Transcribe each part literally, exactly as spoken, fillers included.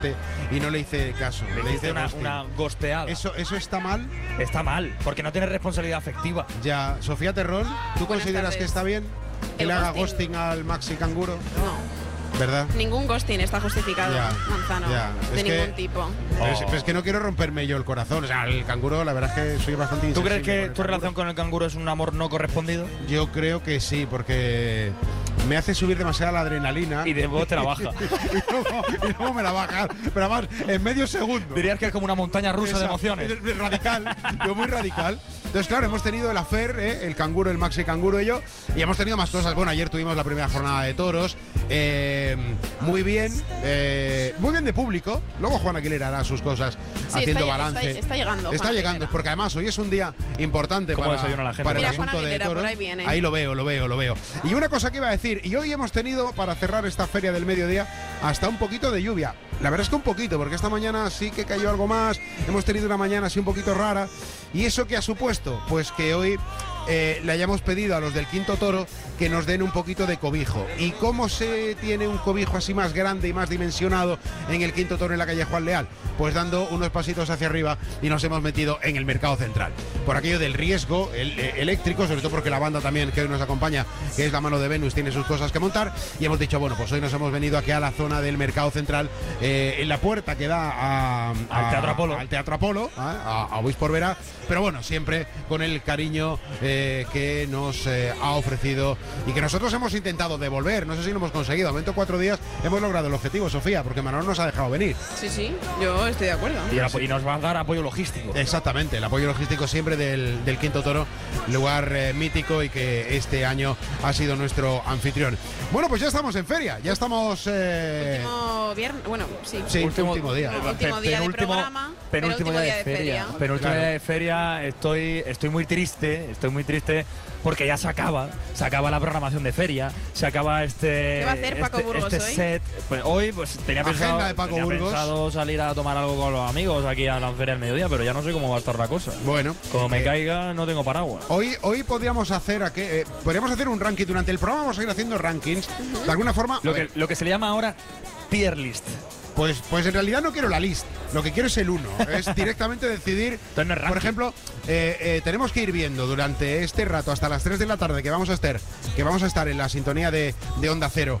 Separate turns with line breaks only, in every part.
y no le hice caso.
Le, le hice una, una gosteada.
¿Eso, ¿Eso está mal?
Está mal, porque no tiene responsabilidad afectiva.
Ya, Sofía Terrón, ¿tú Buenas consideras tardes. que está bien que le haga ghosting al Maxi Canguro?
No.
¿Verdad?
Ningún ghosting está justificado,
ya,
Manzano,
ya.
de
es
ningún
que,
tipo.
Oh. Es, es que no quiero romperme yo el corazón. O sea, el canguro, la verdad es que soy bastante
¿Tú crees que
tu
canguro. relación con el canguro es un amor no correspondido?
Yo creo que sí, porque me hace subir demasiada la adrenalina.
Y después te la baja.
y, luego, y luego me la baja. Pero además, en medio segundo.
Dirías que es como una montaña rusa Esa, de emociones.
Radical. Yo muy radical. Entonces, claro, hemos tenido el affair, ¿eh? el canguro, el Maxi Canguro y yo. Y hemos tenido más cosas. Bueno, ayer tuvimos la primera jornada de toros. Eh, muy bien. Eh, muy bien de público. Luego Juan Aguilera hará sus cosas sí, haciendo
está,
balance.
Está, está llegando.
Está
Juan
llegando,
Aguilera.
porque además hoy es un día importante para,
la
para el
Mira,
asunto
Juan
de
Aguilera,
toros.
por ahí, viene.
Ahí lo veo, lo veo, lo veo. Y una cosa que iba a decir, y hoy hemos tenido, para cerrar esta feria del mediodía, hasta un poquito de lluvia. La verdad es que un poquito, porque esta mañana sí que cayó algo más. Hemos tenido una mañana así un poquito rara. ¿Y eso qué ha supuesto? Pues que hoy eh, le hayamos pedido a los del Quinto Toro que nos den un poquito de cobijo. ¿Y cómo se tiene un cobijo así más grande y más dimensionado en el Quinto Toro en la calle Juan Leal? Pues dando unos pasitos hacia arriba y nos hemos metido en el mercado central. Por aquello del riesgo el, eh, eléctrico, sobre todo porque la banda también que hoy nos acompaña, que es la mano de Venus, tiene sus cosas que montar. Y hemos dicho, bueno, pues hoy nos hemos venido aquí a la zona del mercado central, eh, en la puerta que da a, a,
al Teatro Apolo,
al Teatro Apolo, a, a Obis por Vera. Pero bueno, siempre con el cariño eh, que nos eh, ha ofrecido y que nosotros hemos intentado devolver. No sé si lo hemos conseguido. A momento cuatro días hemos logrado el objetivo, Sofía, porque Manolo nos ha dejado venir.
Sí, sí, yo estoy de acuerdo.
Y, y nos va a dar apoyo logístico.
Exactamente, el apoyo logístico siempre del, del Quinto Toro, lugar eh, mítico y que este año ha sido nuestro anfitrión. Bueno, pues ya estamos en feria, ya estamos…
Eh... Último viernes, bueno, sí.
Sí, último, último día.
Último, último día
penúltimo,
de programa,
penúltimo día, día de feria. feria. Penúltimo
claro.
día de feria, estoy, estoy muy triste, estoy muy triste porque ya se acaba, se acaba la programación de feria, se acaba este…
¿Qué va a hacer Paco
este,
Burgos
este
hoy?
set. Pues hoy pues tenía, pensado,
de Paco
tenía
Burgos.
pensado salir a tomar algo con los amigos aquí a la feria al mediodía, pero ya no sé cómo va a estar la cosa.
Bueno.
Como me
eh,
caiga, no tengo paraguas.
Hoy, hoy podríamos hacer, a que, eh, podríamos hacer un ranking durante el programa, vamos a ir haciendo rankings. Uh-huh. De alguna forma…
Lo que, lo que se le llama ahora tier list.
Pues, pues en realidad no quiero la lista, lo que quiero es el uno, es directamente decidir, por ejemplo, eh, eh, tenemos que ir viendo durante este rato hasta las tres de la tarde que vamos a estar, que vamos a estar en la sintonía de, de Onda Cero,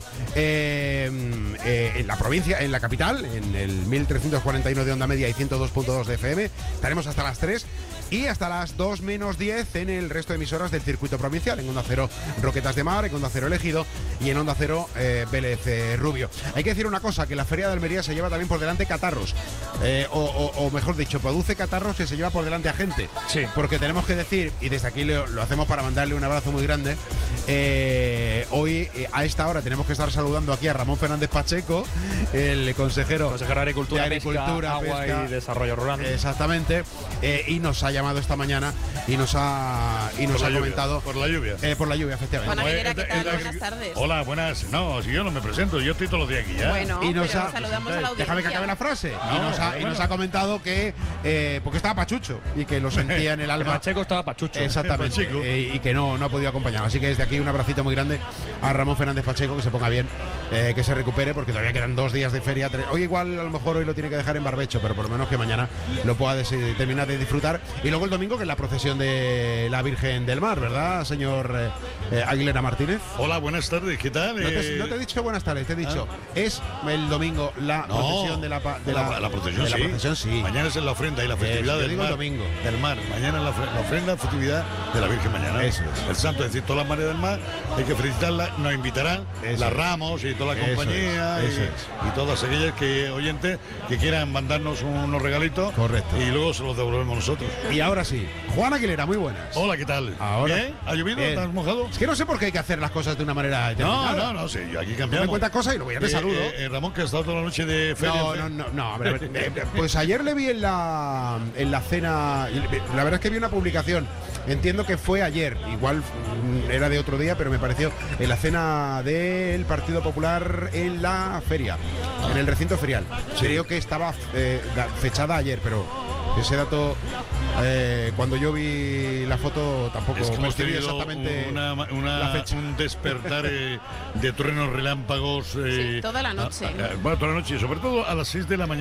eh, eh, en la provincia, en la capital, en el mil trescientos cuarenta y uno de Onda Media y ciento dos punto dos de F M, estaremos hasta las tres y hasta las dos menos diez en el resto de emisoras del circuito provincial, en Onda Cero Roquetas de Mar, en Onda Cero Elegido y en Onda Cero eh, Vélez eh, Rubio. Hay que decir una cosa, que la Feria de Almería se lleva también por delante catarros, eh, o, o, o mejor dicho, produce catarros que se lleva por delante a gente.
Sí.
Porque tenemos que decir, y desde aquí lo, lo hacemos para mandarle un abrazo muy grande, eh, hoy eh, a esta hora tenemos que estar saludando aquí a Ramón Fernández Pacheco, el consejero,
consejero de Agricultura,
de Agricultura
Pesca,
Pesca,
Agua y Desarrollo Rural.
Exactamente, eh, y nos ha llamado esta mañana y nos ha, y nos ha comentado…
Por la lluvia.
Eh, por la lluvia, efectivamente.
Juan Aguilera, ¿qué tal? Buenas tardes.
Hola, buenas. No, si yo no me presento, yo estoy todos los días aquí ya.
Bueno,
y nos
pero
ha,
saludamos a la audiencia.
Déjame que acabe la frase.
No,
y, nos ha,
bueno.
y nos ha comentado que… Eh, porque estaba pachucho y que lo sentía en el alma.
Pacheco estaba pachucho.
Exactamente. Eh, y que no, no ha podido acompañar. Así que desde aquí un abracito muy grande a Ramón Fernández Pacheco, que se ponga bien, eh, que se recupere, porque todavía quedan dos días de feria. Hoy igual, a lo mejor hoy lo tiene que dejar en barbecho, pero por lo menos que mañana lo pueda des- terminar de disfrutar. Y luego el domingo, que es la procesión de la Virgen del Mar, ¿verdad, señor eh, eh, Aguilera Martínez?
Hola, buenas tardes, ¿qué tal?
No te,
Eh,
no te he dicho buenas tardes, te he dicho,
¿Ah?
es el domingo la
No,
procesión de la, pa- de la,
la, la procesión,
de la
sí.
procesión, sí.
Mañana es la ofrenda y la
Eso,
festividad
yo
del
digo
mar.
el domingo.
Del mar. Mañana es la, ofre- la ofrenda, festividad de la Virgen mañana.
Eso es.
El santo, es decir, todas las mares del mar, hay que felicitarla, nos invitarán,
Eso
las
es.
Ramos y toda la
Eso
compañía
es, eso
y,
es.
y todas aquellas que oyentes que quieran mandarnos unos regalitos.
Correcto.
Y luego se los devolvemos nosotros.
Y ahora sí, Juan Aguilera, muy buenas.
Hola, ¿qué tal?
Ahora.
¿Bien? ¿Ha llovido?
Bien.
¿Estás mojado?
Es que no sé por qué hay que hacer las cosas de una manera
No,
determinada.
no, no, sí, yo aquí
Yo
cambiamos.
me cuentas cosas y luego ya te
Eh,
saludo.
eh, eh, Ramón, que ha estado toda la noche de feria.
No, no, no, no, a ver, a ver, eh, pues ayer le vi en la en la cena, la verdad es que vi una publicación, entiendo que fue ayer, igual mm, era de otro día, pero me pareció en la cena del Partido Popular en la feria, en el recinto ferial. Creo que estaba eh, da- fechada ayer, pero Ese dato, eh, cuando yo vi la foto, tampoco
Es que hemos
coincidía
tenido
exactamente
una, una-
la fecha.
un despertar eh, de truenos relámpagos. eh,
Sí, toda la noche.
a- a- bueno, toda la noche, sobre todo a las seis de la mañana.